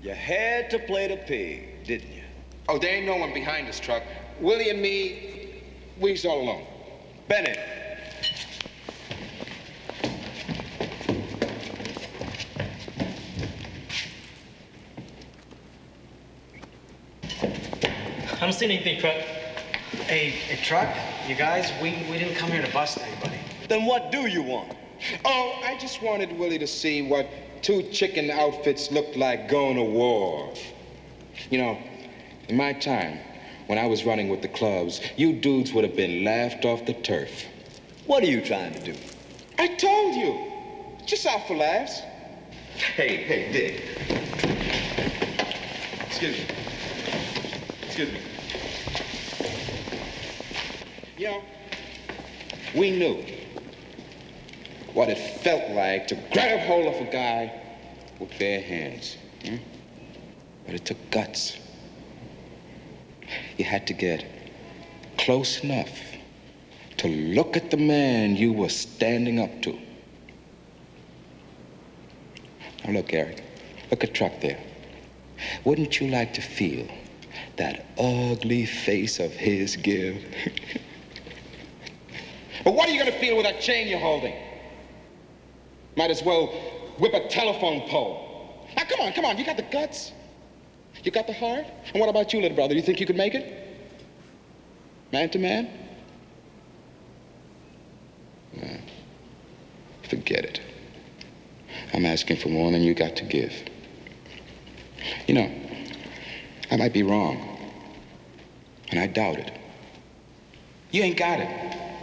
You had to play the pig, didn't you? Oh, there ain't no one behind this truck. Willie and me, we's all alone. Benny. I don't see anything, truck. Hey, truck, you guys, we didn't come here to bust anybody. Then what do you want? Oh, I just wanted Willie to see what 2 chicken outfits looked like going to war. You know, in my time, when I was running with the clubs, you dudes would have been laughed off the turf. What are you trying to do? I told you. Just out for laughs. Hey, Dick. Excuse me. Excuse me. You know, we knew what it felt like to grab hold of a guy with bare hands. But it took guts. You had to get close enough to look at the man you were standing up to. Now look, Eric, look at Truck there. Wouldn't you like to feel that ugly face of his give? But what are you gonna feel with that chain you're holding? Might as well whip a telephone pole. Now, come on, you got the guts? You got the heart? And what about you, little brother? You think you could make it? Man to man? Nah, forget it. I'm asking for more than you got to give. You know, I might be wrong, and I doubt it. You ain't got it.